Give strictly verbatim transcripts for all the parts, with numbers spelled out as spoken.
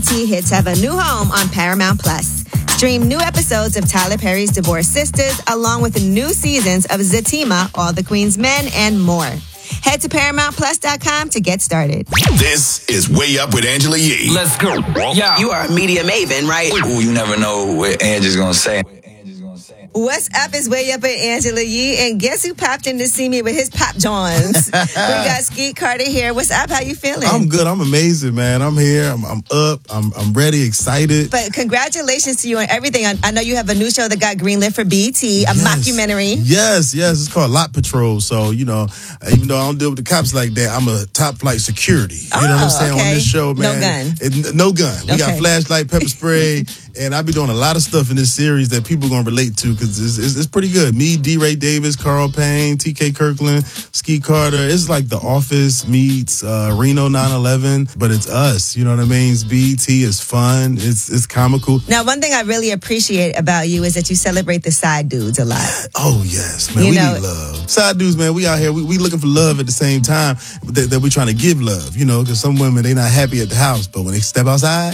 T hits have a new home on Paramount Plus. Stream new episodes of Tyler Perry's Divorced Sisters, along with new seasons of Zatima, All the Queen's Men, and more. Head to Paramount Plus dot com to get started. This is Way Up with Angela Yee. Let's go. Yeah. You are a media maven, right? Ooh, you never know what Angie's gonna say. What's up? Is Way Up with Angela Yee, and guess who popped in to see me with his Pop Johns? We got Skeet Carter here. What's up? How you feeling? I'm good. I'm amazing, man. I'm here. I'm, I'm up. I'm, I'm ready. Excited. But congratulations to you on everything. I, I know you have a new show that got greenlit for B E T, a yes. mockumentary. Yes, yes. It's called Lot Patrol. So you know, even though I don't deal with the cops like that, I'm a top flight security. You oh, know what I'm saying okay. on this show, man. No gun. It, no gun. We okay. got flashlight, pepper spray. And I be doing a lot of stuff in this series that people gonna relate to because it's, it's, it's pretty good. Me, D. Ray Davis, Carl Payne, T K Kirkland, Skeet Carter. It's like The Office meets uh, Reno nine eleven, but it's us. You know what I mean? It's B E T. It's fun. It's it's comical. Now, one thing I really appreciate about you is that you celebrate the side dudes a lot. Oh yes, man. You we know, need love. Side dudes, man. We out here. We, we looking for love at the same time that, that we trying to give love. You know, because some women they not happy at the house, but when they step outside,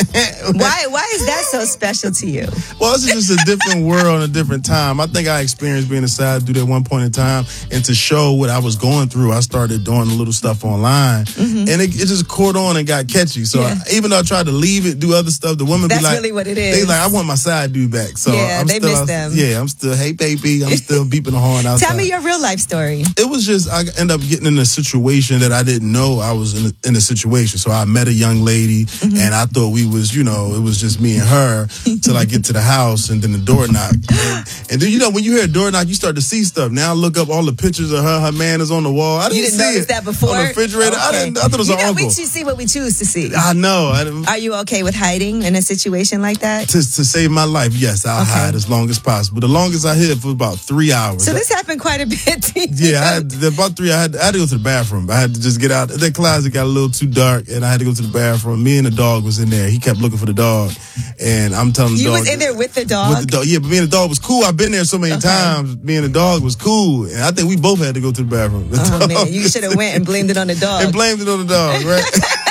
why why is that so special to you? Well, it's just a different world and a different time. I think I experienced being a side dude at one point in time, and to show what I was going through, I started doing a little stuff online, mm-hmm. and it, it just caught on and got catchy. So yeah. I, even though I tried to leave it, do other stuff, the women That's be like, really what it is. They like, I want my side dude back. So yeah, I'm they still, miss them. Yeah, I'm still, hey baby, I'm still beeping the horn outside. Tell me your real life story. It was just I ended up getting in a situation that I didn't know I was in a, in a situation. So I met a young lady, mm-hmm. and I thought we was, you know, it was just me and her. Till I get to the house and then the door knock. And, and then, you know, when you hear a door knock, you start to see stuff. Now I look up all the pictures of her. Her man is on the wall. I didn't, you didn't see notice it that before? on the refrigerator. Okay. I, didn't, I thought it was you her know, uncle. We should see what we choose to see. I know. I Are you okay with hiding in a situation like that? To, to save my life, yes, I'll okay. hide as long as possible. The longest I hid for about three hours. So this happened quite a bit to you. Yeah, I had, about three. I had, I had to go to the bathroom. I had to just get out. That closet got a little too dark, and I had to go to the bathroom. Me and the dog was in there. He kept looking for the dog, and I'm telling the you dog. You was in there with the dog? With the dog, yeah, but me and the dog was cool. I've been there so many okay. times. Me and the dog was cool, and I think we both had to go to the bathroom. The oh dog. man, you should have went and blamed it on the dog. And blamed it on the dog, right?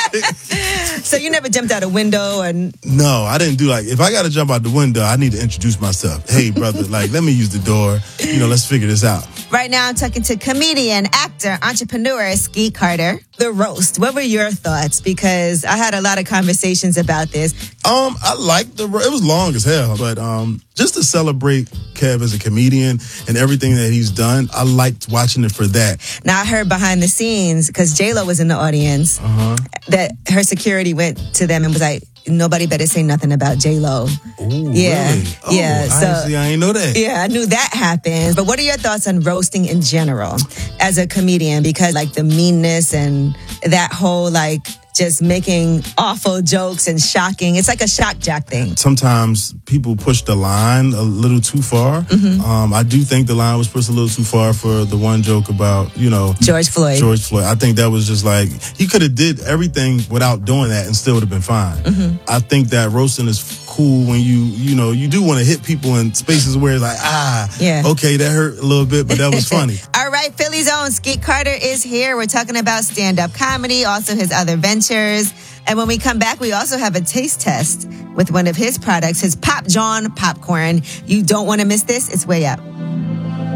So you never jumped out a window? And no, I didn't do like, if I got to jump out the window, I need to introduce myself. Hey, brother, like, let me use the door. You know, let's figure this out. Right now, I'm talking to comedian, actor, entrepreneur, Skeet Carter. The roast. What were your thoughts? Because I had a lot of conversations about this. Um, I liked the, it was long as hell, but um, just to celebrate Kev as a comedian and everything that he's done, I liked watching it for that. Now, I heard behind the scenes, because J-Lo was in the audience, uh-huh. that her security went to them and was like, nobody better say nothing about J-Lo. Ooh, yeah. Really? Oh, yeah. So, honestly, I ain't know that. Yeah, I knew that happened. But what are your thoughts on roasting in general as a comedian? Because like the meanness and that whole like just making awful jokes and shocking. It's like a shock jock thing. Sometimes people push the line a little too far. Mm-hmm. Um, I do think the line was pushed a little too far for the one joke about, you know, George Floyd. George Floyd. I think that was just like, he could have did everything without doing that and still would have been fine. Mm-hmm. I think that roasting is cool when you, you know, you do want to hit people in spaces where it's like, ah, yeah. okay, that hurt a little bit, but that was funny. All right, Philly's own Skeet Carter is here. We're talking about stand-up comedy, also his other ventures. And when we come back, we also have a taste test with one of his products, his Pop John popcorn. You don't want to miss this. It's Way Up.